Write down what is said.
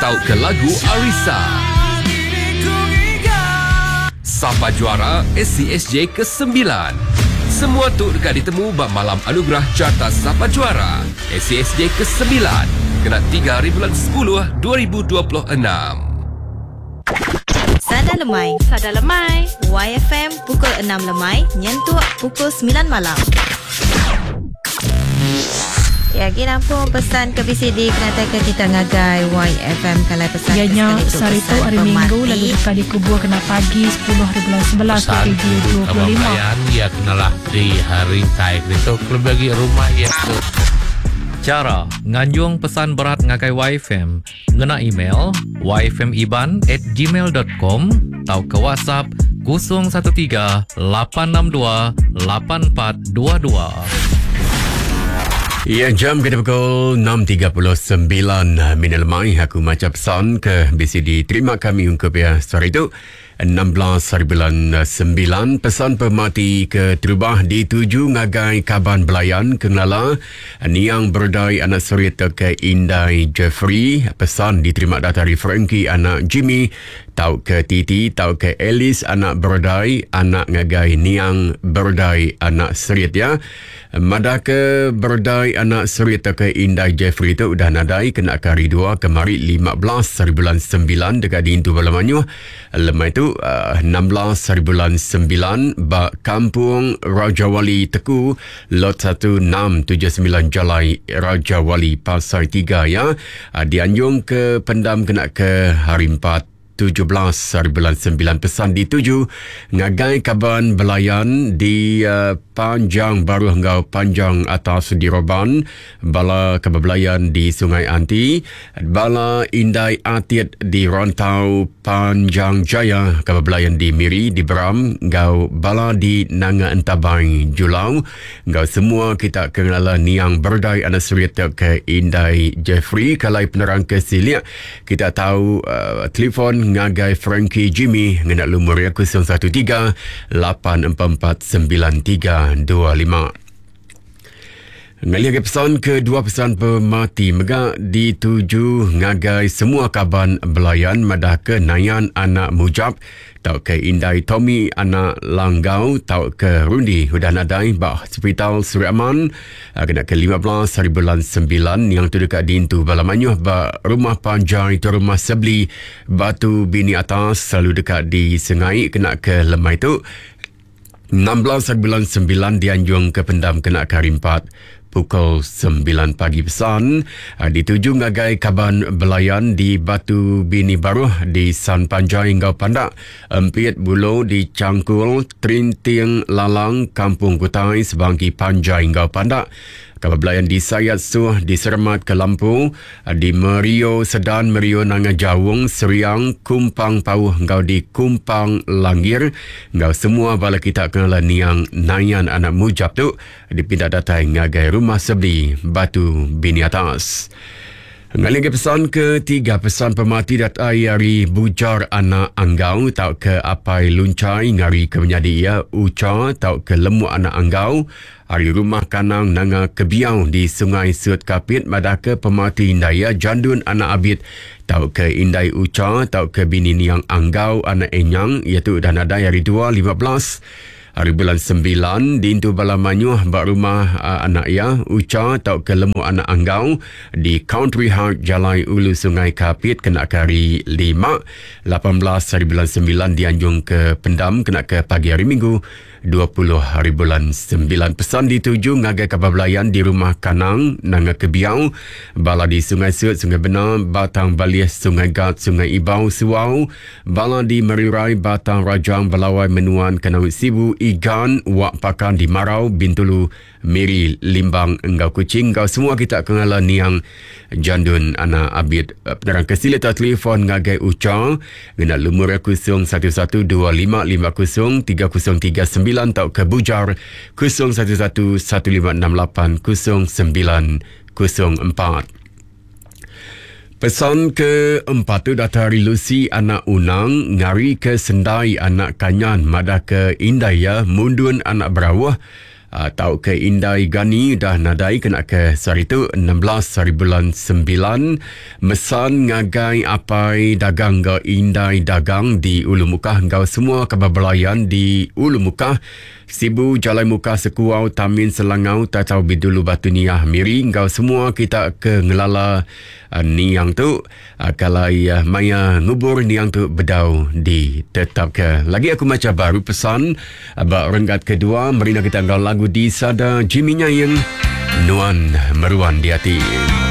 tahu ke lagu Arisa. Sapa Juara SCSJ ke-9. Semua tu dekat ditemu bak malam anugerah Carta Sapa Juara SCSJ ke-9 kena 3 hari bulan 10 2026. Sada lemai YFM pukul 6 lemai nyentuh pukul 9 malam. Ya, kita pun pesan ke BCD kena ke kita ngagai YFM kalau pesan ianya sarito hari Minggu lalu dekat di kubur kena pagi 10 hari bulan 11 2025 ya kenalah di hari taik itu bagi rumah ya tu. Cara nganjung pesan berat ngagai YFM ngena email yfmiban@gmail.com atau ke WhatsApp 013 862 8422. Ya, jam kita pukul 6.39 minit lemai. Aku macam pesan ke BCD. Terima kami ungkap ya. Sore itu 16 hari bulan 9. Pesan pemati ke terubah dituju ngagai kaban belayan kenala niang berdai anak surita ke Indai Jeffrey. Pesan diterima dari Frankie anak Jimmy. Tau ke Titi, tau ke Alice anak berdai, anak ngagai niang berdai anak serit ya. Mada ke berdai anak serit ke Indai Jeffrey itu udah nadai kena kari 2 kemari 15 hari bulan 9 dekat di Intu Balamanyu. Lemah itu 16 hari bulan 9 bak Kampung Raja Wali Teku lot 1679 Jalai Raja Wali Pasar 3 ya. Dianjung ke pendam kena ke hari 4 17 hari bulan 9. Pesan dituju ngagai kaban belayan di Panjang Baru hingga Panjang Atas di Roban, bala kebelayan di Sungai Anti, bala Indai Atit di Rantau Panjang Jaya, kebelayan di Miri di Beram, ngau bala di Nanga Entabang Julau, ngau semua kita kenala niang berdai anak surita ke Indai Jeffrey. Kalai penerang kesilia kita tahu telefon ngagai Frankie Jimmy ngena lumur 013 844 9325. Ngali ke pesan kedua pesan pemati mega dituju ngagai semua kaban belayan madah ke Nayan anak Mujab, tau ke Indai Tommy anak Langgau, tau ke Rundi hudah nadai bah Hospital Suri Aman kena ke 15 hari bulan 9 yang tu dekat di Intu Balamanyu bah rumah Panjang itu rumah Sebli Batu Bini Atas selalu dekat di Sengai kena ke lemah itu 16 hari bulan 9 dianjung ke pendam kena ke hari 4 pukul 9 pagi. Pesan dituju ngagai kaban belayan di Batu Bini Baru di San Panjai hingga Pandak, Empit Bulo di Cangkul, Trinting Lalang Kampung Kutai Sebangki Panjai hingga Pandak, kaban belayan di Sayat Suh di Sermat ke Lampu, di Merio Sedan, Merio Nanga Jawung, Seriang, Kumpang Pauh hingga di Kumpang Langir. Ngau semua bala kita kenal niang Nayan anak Mujab tu dipindah datai ngagai rumah Sebli Batu Bini Atas. Ngali ke pesan ketiga, pesan pemati datai hari bujar anak Anggau, tau ke apai luncai ngari ke menyadi ia uca, tau ke lemu anak Anggau hari rumah kanang nanga kebiau di Sungai Sut Kapit madah ke pemati Indaya Jandun anak Abid, tau ke Indai uca, tau ke bini niang Anggau anak Enyang iaitu dah nadai hari 2 15 hari bulan 9 di Intu Balamanyu bak rumah anak ya uca, tau ke lemu anak Anggau di Country Heart Jalai Ulu Sungai Kapit kena ke hari 5 18 hari bulan 9 dianjung ke pendam kena ke pagi hari Minggu 20 hari bulan 9. Pesan dituju ngagai kabar belayan di rumah Kanang Nanga Kebiau, bala di Sungai Sut, Sungai Benar, Batang Balias, Sungai Gat, Sungai Ibau, Suau, bala di Merirai, Batang Rajang, Balawai, Menuan, Kanawit Sibu, Igan, Wak Pakan di Marau, Bintulu, Miri, Limbang, Enggau Kucing. Kau semua kita kenal niang Jandun anak Abid. Penerang kesilita telefon ngagai uca ngena lumur 011255503039 tau ke bujar 011156800904. Pesan keempat tu datari Lucy anak Unang ngari ke Sendai anak Kanyan madah ke Indaya Mundun anak Berawah Tau ke Indai Gani dah nadai kena ke hari tu 16 hari bulan 9. Mesan ngagai apai dagang ke Indai dagang di Ulu Mukah engkau semua kebabelayan di Ulu Mukah. Sibu Jalan Muka Sekuau Tamin Selangau Tatau Bidulu Batu Niah Miri engkau semua kita ke ngelala niang tu kalau maya ngubur niang tu bedau di tetap ke. Lagi aku macam baru pesan abak renggat kedua marina kita ngau lagu di sada Jimmy Nyayeng Nuan Meruan di hati.